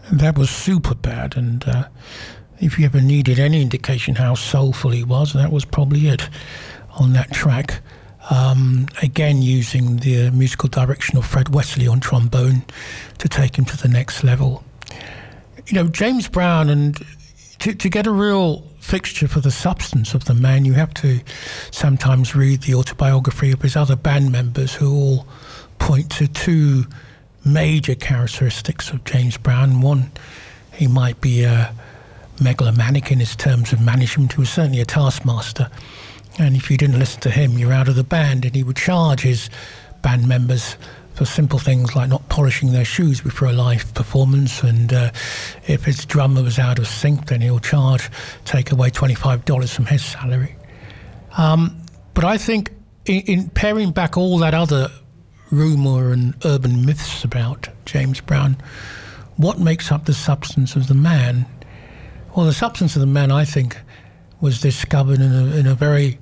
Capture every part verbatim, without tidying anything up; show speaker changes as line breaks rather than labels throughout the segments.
That was super bad, and uh, if you ever needed any indication how soulful he was, that was probably it on that track. Um, again, using the musical direction of Fred Wesley on trombone to take him to the next level. You know, James Brown, and to, to get a real fixture for the substance of the man, you have to sometimes read the autobiography of his other band members, who all point to two major characteristics of James Brown. One, he might be a megalomaniac in his terms of management. He was certainly a taskmaster, and if you didn't listen to him, you're out of the band. And he would charge his band members for simple things like not polishing their shoes before a live performance, and uh, if his drummer was out of sync, then he'll charge, take away twenty-five dollars from his salary. Um, but I think in, in paring back all that other rumour and urban myths about James Brown, what makes up the substance of the man? Well, the substance of the man, I think, was discovered in a, in a very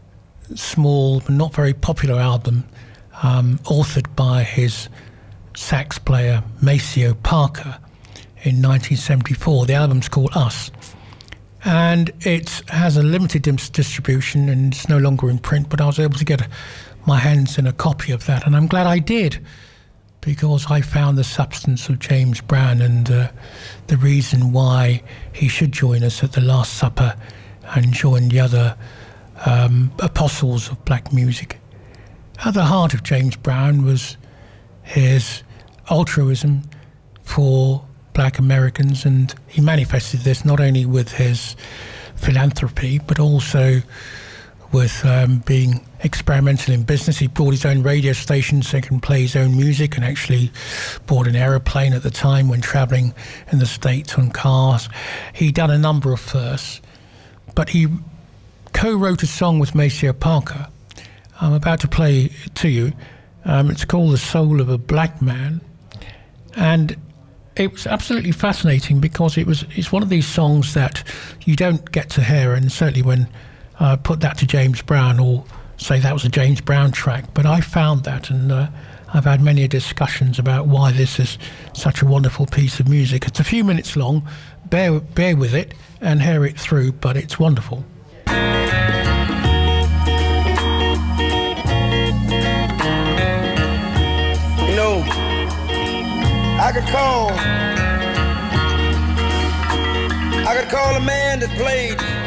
small but not very popular album, um, authored by his sax player Maceo Parker in nineteen seventy-four. The album's called Us, and it has a limited distribution and it's no longer in print, but I was able to get my hands in a copy of that, and I'm glad I did, because I found the substance of James Brown and uh, the reason why he should join us at the Last Supper and join the other um, apostles of black music. At the heart of James Brown was his altruism for black Americans, and he manifested this not only with his philanthropy but also with um, being experimental in business. He bought his own radio station so he can play his own music, and actually bought an aeroplane at the time when travelling in the States on cars. He'd done a number of firsts, but he co-wrote a song with Maceo Parker. I'm about to play it to you. Um, it's called The Soul of a Black Man, and it was absolutely fascinating because it was it's one of these songs that you don't get to hear, and certainly when I uh, put that to James Brown or say that was a James Brown track, but I found that, and uh, I've had many discussions about why this is such a wonderful piece of music. It's a few minutes long, bear, bear with it and hear it through, but it's wonderful.
You know, I could call, I could call a man that played